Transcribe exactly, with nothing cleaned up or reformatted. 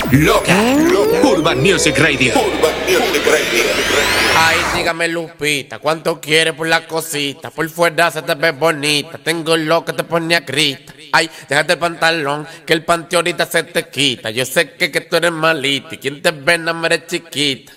Loca. Urban Music Radio. Urban Music Radio. Ay, dígame Lupita, ¿cuánto quieres por la cosita? Por fuera se te ve bonita, tengo lo que te pone a grita. Ay, déjate el pantalón, que el panty ahorita se te quita. Yo sé que, que tú eres malita y quien te ve no eres chiquita.